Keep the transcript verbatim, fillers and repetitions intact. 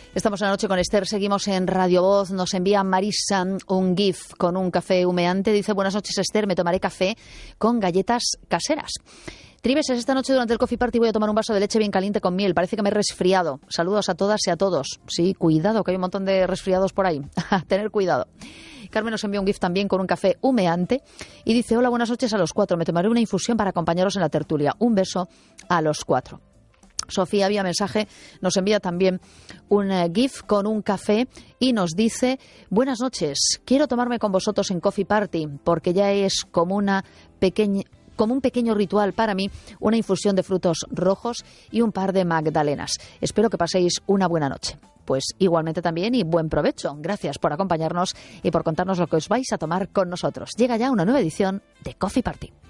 Estamos en la noche con Esther, seguimos en Radio Voz, nos envía Marisa un GIF con un café humeante, dice: buenas noches Esther, me tomaré café con galletas caseras. Tribeses, esta noche durante el coffee party voy a tomar un vaso de leche bien caliente con miel, parece que me he resfriado. Saludos a todas y a todos. Sí, cuidado, que hay un montón de resfriados por ahí, tener cuidado. Carmen nos envía un GIF también con un café humeante y dice: hola, buenas noches a los cuatro, me tomaré una infusión para acompañaros en la tertulia. Un beso a los cuatro. Sofía, vía mensaje, nos envía también un uh, GIF con un café y nos dice: buenas noches, quiero tomarme con vosotros en Coffee Party porque ya es como una pequeña... como un pequeño ritual para mí, una infusión de frutos rojos y un par de magdalenas. Espero que paséis una buena noche. Pues igualmente también y buen provecho. Gracias por acompañarnos y por contarnos lo que os vais a tomar con nosotros. Llega ya una nueva edición de Coffee Party.